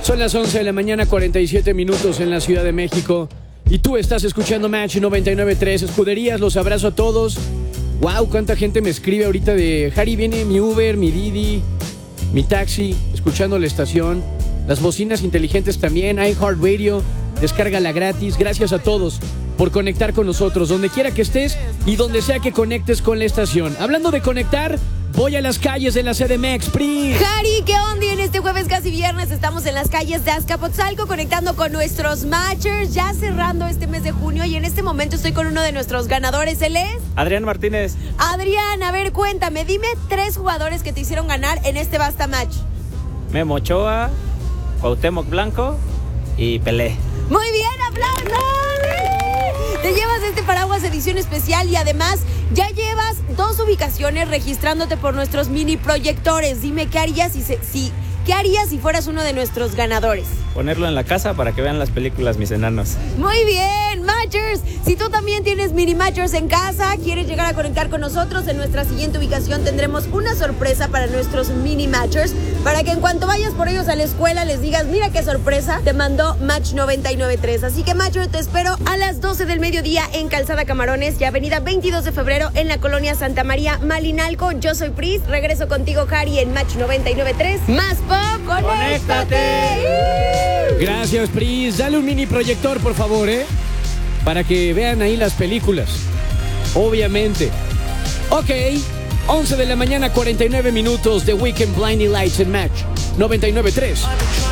Son las 11 de la mañana, 47 minutos en la Ciudad de México. Y tú estás escuchando Match 99.3. Escuderías, los abrazo a todos. Wow, cuánta gente me escribe ahorita de Harry, viene mi Uber, mi Didi, mi taxi, escuchando la estación. Las bocinas inteligentes también, iHeartRadio, descárgala gratis. Gracias a todos por conectar con nosotros, donde quiera que estés y donde sea que conectes con la estación. Hablando de conectar, voy a las calles de la CDMX, PRI. Harry, ¿qué onda? En este jueves casi viernes estamos en las calles de Azcapotzalco conectando con nuestros matchers, ya cerrando este mes de junio, y en este momento estoy con uno de nuestros ganadores. Él es Adrián Martínez. Adrián, a ver, cuéntame, dime 3 jugadores que te hicieron ganar en este Basta Match. Memo Ochoa, Cuauhtémoc Blanco y Pelé. Muy bien, aplausos. Te llevas este paraguas edición especial y además ya llevas 2 ubicaciones registrándote por nuestros mini proyectores. Dime, ¿qué harías ¿qué harías si fueras uno de nuestros ganadores? Ponerlo en la casa para que vean las películas mis enanos. Muy bien, Matchers. Si tú también tienes mini Matchers en casa, quieres llegar a conectar con nosotros, en nuestra siguiente ubicación tendremos una sorpresa para nuestros mini Matchers, para que en cuanto vayas por ellos a la escuela les digas, mira qué sorpresa, te mandó Match 99.3. Así que, Matcher, te espero a las 12 del mediodía en Calzada Camarones y Avenida 22 de Febrero en la colonia Santa María, Malinalco. Yo soy Pris, regreso contigo, Harry, en Match 99.3. Más pop, ¡conéctate! Gracias, Pris. Dale un mini proyector, por favor, para que vean ahí las películas. Obviamente. Ok, 11 de la mañana, 49 minutos de Weekend Blinding Lights en Match 99.3.